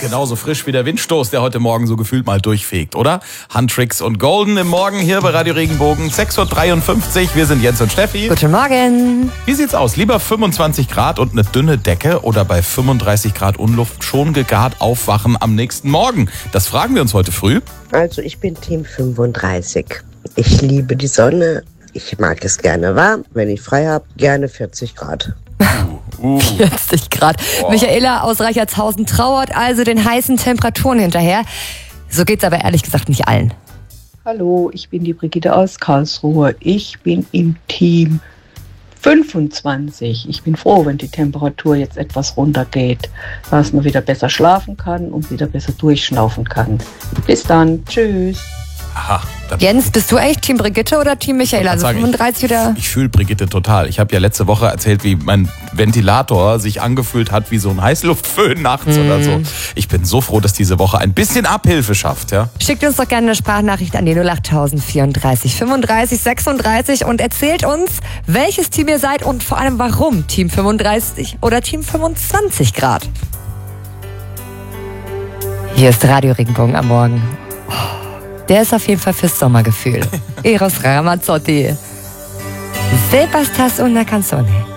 genauso frisch wie der Windstoß, der heute Morgen so gefühlt mal durchfegt, oder? Handtricks und Golden im Morgen hier bei Radio Regenbogen, 6.53 Uhr. Wir sind Jens und Steffi. Guten Morgen. Wie sieht's aus? Lieber 25 Grad und eine dünne Decke oder bei 35 Grad Unluft schon gegart aufwachen am nächsten Morgen? Das fragen wir uns heute früh. Also ich bin Team 35. Ich liebe die Sonne. Ich mag es gerne warm. Wenn ich frei habe, gerne 40 Grad. 40 Grad. Oh. Michaela aus Reichertshausen trauert also den heißen Temperaturen hinterher. So geht's aber ehrlich gesagt nicht allen. Hallo, ich bin die Brigitte aus Karlsruhe. Ich bin im Team 25. Ich bin froh, wenn die Temperatur jetzt etwas runtergeht, dass man wieder besser schlafen kann und wieder besser durchschnaufen kann. Bis dann. Tschüss. Aha. Jens, bist du eigentlich Team Brigitte oder Team Michaela? Also 35 oder? Ich fühle Brigitte total. Ich habe ja letzte Woche erzählt, wie mein Ventilator sich angefühlt hat wie so ein Heißluftföhn nachts oder so. Ich bin so froh, dass diese Woche ein bisschen Abhilfe schafft. Ja? Schickt uns doch gerne eine Sprachnachricht an die 08000 34 35 36 und erzählt uns, welches Team ihr seid und vor allem warum. Team 35 oder Team 25 Grad. Hier ist Radio Regenbogen am Morgen. Der ist auf jeden Fall fürs Sommergefühl. Eros Ramazzotti. Se bastas una canzone.